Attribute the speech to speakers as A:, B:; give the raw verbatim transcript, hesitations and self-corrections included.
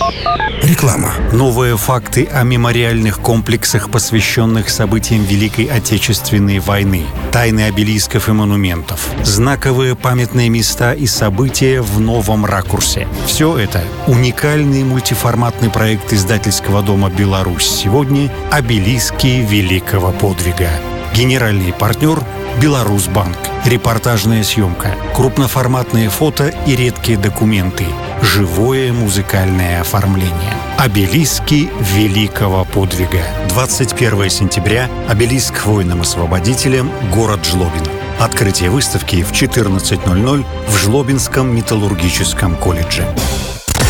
A: Реклама.
B: Новые факты о мемориальных комплексах, посвященных событиям Великой Отечественной войны. Тайны обелисков и монументов. Знаковые памятные места и события в новом ракурсе. Все это — уникальный мультиформатный проект издательского дома «Беларусь сегодня» «Обелиски великого подвига». Генеральный партнер — «Беларусьбанк». Репортажная съемка, крупноформатные фото и редкие документы, живое музыкальное оформление. «Обелиски великого подвига». двадцать первого сентября. Обелиск воинам-освободителям, город Жлобин. Открытие выставки в четырнадцать ноль ноль в Жлобинском металлургическом колледже.